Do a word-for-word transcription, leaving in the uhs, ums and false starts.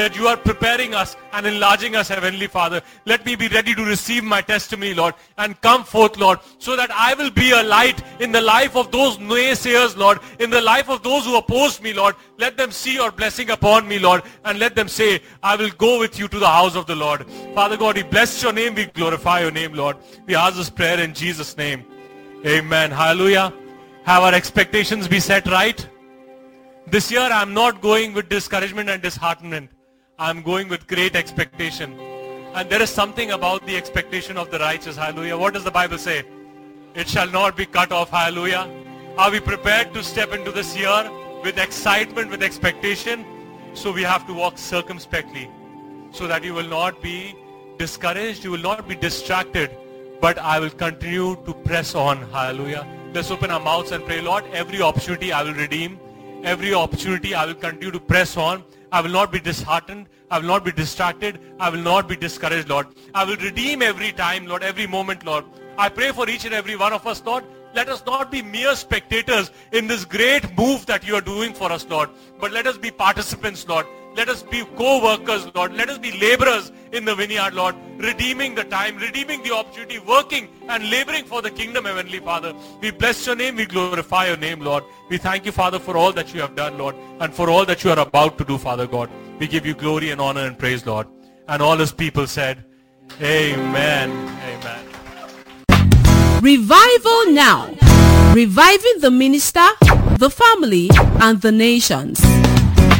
that you are preparing us and enlarging us, Heavenly Father. Let me be ready to receive my testimony, Lord, and come forth, Lord, so that I will be a light in the life of those naysayers, Lord, in the life of those who oppose me, Lord. Let them see your blessing upon me, Lord, and let them say, I will go with you to the house of the Lord. Father God, we bless your name, we glorify your name, Lord. We ask this prayer in Jesus' name. Amen. Hallelujah. Have our expectations be set right? This year I'm not going with discouragement and disheartenment. I'm going with great expectation. And there is something about the expectation of the righteous. Hallelujah. What does the Bible say? It shall not be cut off. Hallelujah. Are we prepared to step into this year with excitement, with expectation? So we have to walk circumspectly so that you will not be discouraged. You will not be distracted. But I will continue to press on. Hallelujah. Let's open our mouths and pray. Lord, every opportunity I will redeem. Every opportunity I will continue to press on. I will not be disheartened. I will not be distracted. I will not be discouraged, Lord. I will redeem every time, Lord, every moment, Lord. I pray for each and every one of us, Lord. Let us not be mere spectators in this great move that you are doing for us, Lord. But let us be participants, Lord. Let us be co-workers, Lord. Let us be laborers in the vineyard, Lord. Redeeming the time, redeeming the opportunity, working and laboring for the kingdom, Heavenly Father. We bless your name. We glorify your name, Lord. We thank you, Father, for all that you have done, Lord. And for all that you are about to do, Father God. We give you glory and honor and praise, Lord. And all his people said, Amen. Amen. Revival now. Reviving the minister, the family, and the nations.